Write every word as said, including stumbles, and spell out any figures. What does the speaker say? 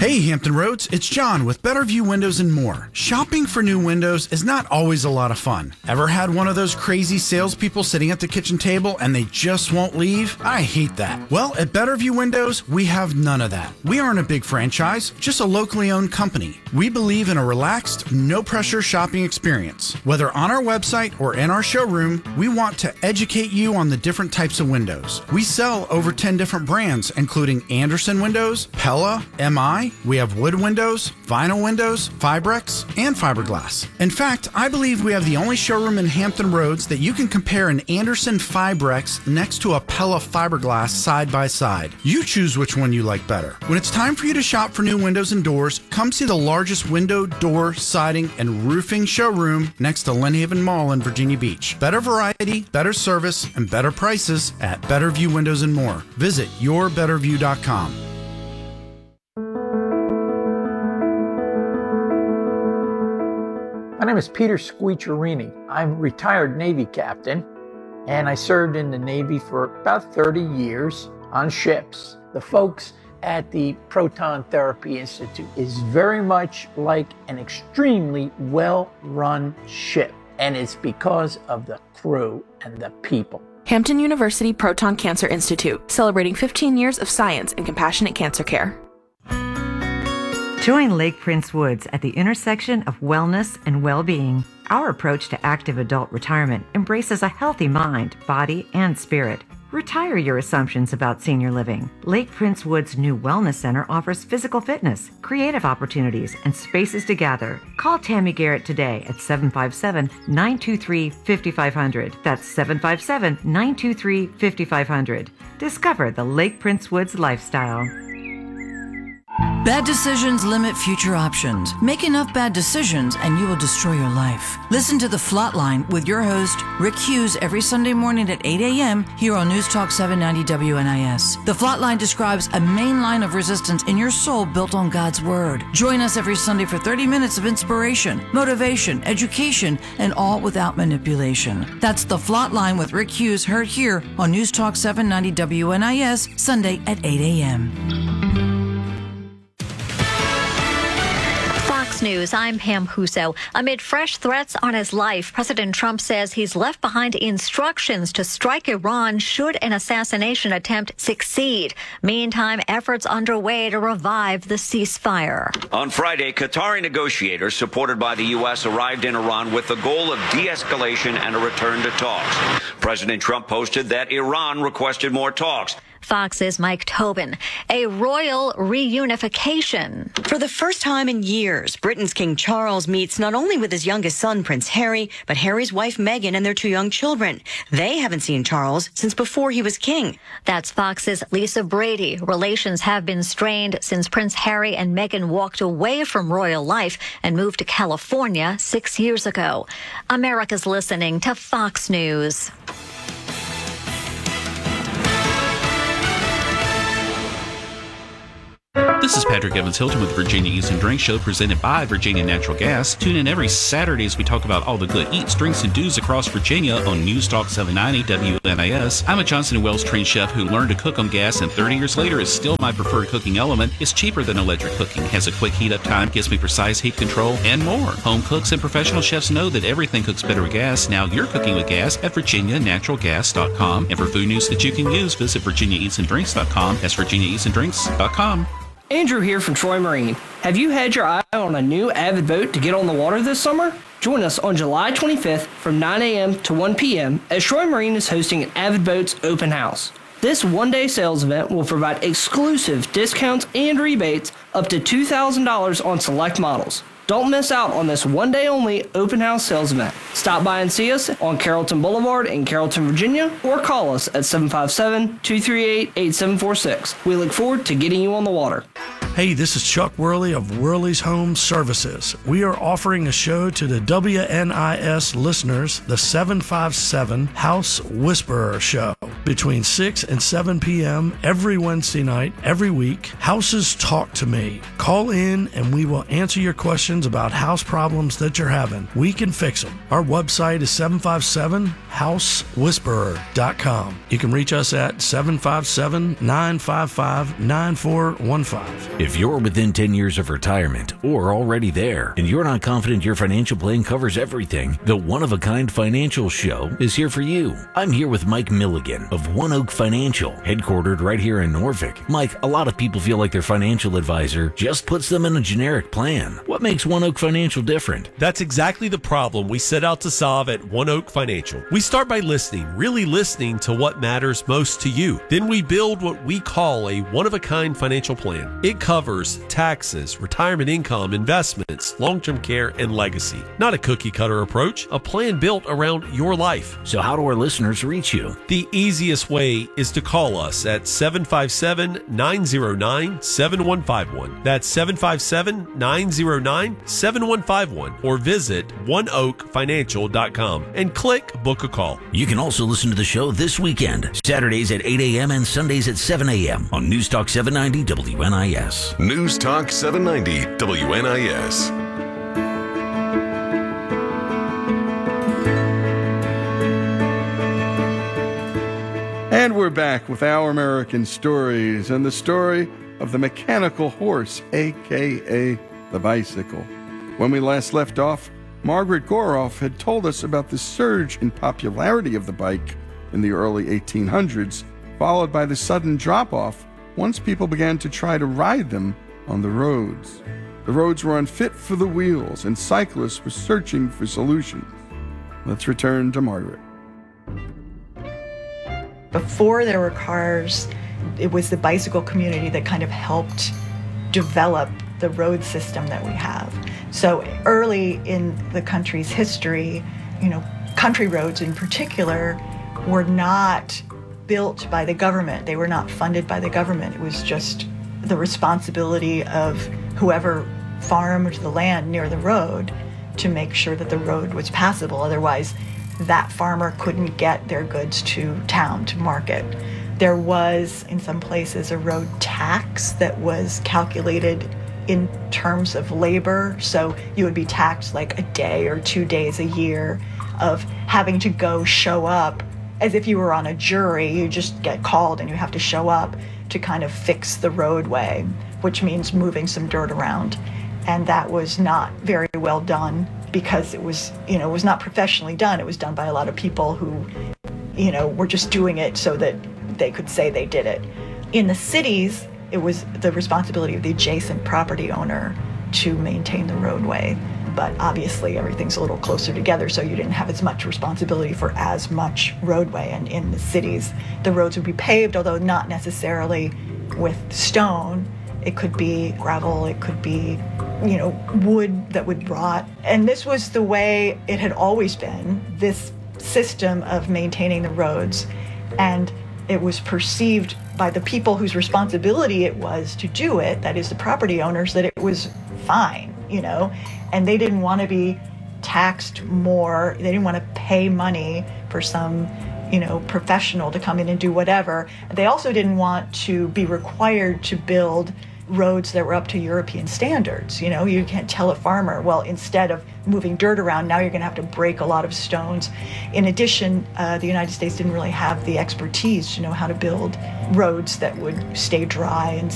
Hey Hampton Roads, it's John with Better View Windows and More. Shopping for new windows is not always a lot of fun. Ever had one of those crazy salespeople sitting at the kitchen table and they just won't leave? I hate that. Well, at Better View Windows, we have none of that. We aren't a big franchise, just a locally owned company. We believe in a relaxed, no-pressure shopping experience. Whether on our website or in our showroom, we want to educate you on the different types of windows. We sell over ten different brands, including Andersen Windows, Pella, M I. We have wood windows, vinyl windows, Fibrex, and fiberglass. In fact, I believe we have the only showroom in Hampton Roads that you can compare an Andersen Fibrex next to a Pella fiberglass side by side. You choose which one you like better. When it's time for you to shop for new windows and doors, come see the largest window, door, siding, and roofing showroom next to Lynn Haven Mall in Virginia Beach. Better variety, better service, and better prices at Better View Windows and More. Visit your better view dot com. My name is Peter Squeacherini. I'm a retired Navy captain, and I served in the Navy for about thirty years on ships. The folks at the Proton Therapy Institute is very much like an extremely well-run ship, and it's because of the crew and the people. Hampton University Proton Cancer Institute, celebrating fifteen years of science and compassionate cancer care. Join Lake Prince Woods at the intersection of wellness and well-being. Our approach to active adult retirement embraces a healthy mind, body, and spirit. Retire your assumptions about senior living. Lake Prince Woods' new wellness center offers physical fitness, creative opportunities, and spaces to gather. Call Tammy Garrett today at seven five seven, nine two three, five five zero zero. That's seven five seven, nine two three, five five zero zero. Discover the Lake Prince Woods lifestyle. Bad decisions limit future options. Make enough bad decisions and you will destroy your life. Listen to The Flatline with your host, Rick Hughes, every Sunday morning at eight a.m. here on News Talk seven ninety W N I S. The Flatline describes a main line of resistance in your soul built on God's Word. Join us every Sunday for thirty minutes of inspiration, motivation, education, and all without manipulation. That's The Flatline with Rick Hughes, heard here on News Talk seven ninety W N I S, Sunday at eight a.m. News. I'm Pam Huso. Amid fresh threats on his life, President Trump says he's left behind instructions to strike Iran should an assassination attempt succeed. Meantime, efforts underway to revive the ceasefire. On Friday, Qatari negotiators supported by the U S arrived in Iran with the goal of de-escalation and a return to talks. President Trump posted that Iran requested more talks. Fox's Mike Tobin. A royal reunification. For the first time in years, Britain's King Charles meets not only with his youngest son, Prince Harry, but Harry's wife, Meghan, and their two young children. They haven't seen Charles since before he was king. That's Fox's Lisa Brady. Relations have been strained since Prince Harry and Meghan walked away from royal life and moved to California six years ago. America's listening to Fox News. This is Patrick Evans Hilton with Virginia Eats and Drinks Show, presented by Virginia Natural Gas. Tune in every Saturday as we talk about all the good eats, drinks, and do's across Virginia on News Talk seven ninety W N I S. I'm a Johnson and Wales trained chef who learned to cook on gas, and thirty years later is still my preferred cooking element. It's cheaper than electric cooking, has a quick heat up time, gives me precise heat control, and more. Home cooks and professional chefs know that everything cooks better with gas. Now you're cooking with gas at virginia natural gas dot com. And for food news that you can use, visit virginia eats and drinks dot com. That's virginia eats and drinks dot com. Andrew here from Troy Marine. Have you had your eye on a new Avid boat to get on the water this summer? Join us on July twenty-fifth from nine a.m. to one p.m. as Troy Marine is hosting an Avid Boats open house. This one-day sales event will provide exclusive discounts and rebates up to two thousand dollars on select models. Don't miss out on this one-day-only open house sales event. Stop by and see us on Carrollton Boulevard in Carrollton, Virginia, or call us at seven five seven, two three eight, eight seven four six. We look forward to getting you on the water. Hey, this is Chuck Worley of Worley's Home Services. We are offering a show to the W N I S listeners, the seven five seven House Whisperer Show, between six and seven p.m. every Wednesday night, every week. Houses talk to me. Call in and we will answer your questions about house problems that you're having. We can fix them. Our website is seven five seven house whisperer dot com. You can reach us at seven five seven, nine five five, nine four one five. If you're within ten years of retirement or already there and you're not confident your financial plan covers everything, the One of a Kind Financial Show is here for you. I'm here with Mike Milligan of One Oak Financial, headquartered right here in Norfolk. Mike, a lot of people feel like their financial advisor just puts them in a generic plan. What makes One Oak Financial different? That's exactly the problem we set out to solve at One Oak Financial. We start by listening, really listening to what matters most to you. Then we build what we call a one-of-a-kind financial plan. It covers taxes, retirement income, investments, long-term care, and legacy. Not a cookie-cutter approach, a plan built around your life. So how do our listeners reach you? The easiest way is to call us at seven five seven, nine zero nine, seven one five one. That's seven five seven, nine zero nine, seven one five one. Or visit one oak financial dot com and click Book a Call. You can also listen to the show this weekend, Saturdays at eight a.m. and Sundays at seven a.m. on News Talk seven ninety W N I S. News Talk seven ninety W N I S. And we're back with Our American Stories and the story of the mechanical horse, a k a the bicycle. When we last left off, Margaret Goroff had told us about the surge in popularity of the bike in the early eighteen hundreds, followed by the sudden drop-off once people began to try to ride them on the roads. The roads were unfit for the wheels, and cyclists were searching for solutions. Let's return to Margaret. Before there were cars, it was the bicycle community that kind of helped develop the road system that we have. So early in the country's history, you know, country roads in particular were not built by the government. They were not funded by the government. It was just the responsibility of whoever farmed the land near the road to make sure that the road was passable. Otherwise, that farmer couldn't get their goods to town to market. There was, in some places, a road tax that was calculated in terms of labor. So you would be taxed like a day or two days a year of having to go show up as if you were on a jury. You just get called and you have to show up to kind of fix the roadway, which means moving some dirt around. And that was not very well done because it was, you know, it was not professionally done. It was done by a lot of people who, you know, were just doing it so that they could say they did it. In the cities, it was the responsibility of the adjacent property owner to maintain the roadway. But obviously everything's a little closer together, so you didn't have as much responsibility for as much roadway. And in the cities, the roads would be paved, although not necessarily with stone. It could be gravel, it could be, you know, wood that would rot. And this was the way it had always been, this system of maintaining the roads. And it was perceived by the people whose responsibility it was to do it, that is the property owners, that it was fine, you know, and they didn't want to be taxed more. They didn't want to pay money for some, you know, professional to come in and do whatever. They also didn't want to be required to build roads that were up to European standards. You know, you can't tell a farmer, well, instead of moving dirt around, now you're going to have to break a lot of stones. In addition, uh, the United States didn't really have the expertise to know how to build roads that would stay dry and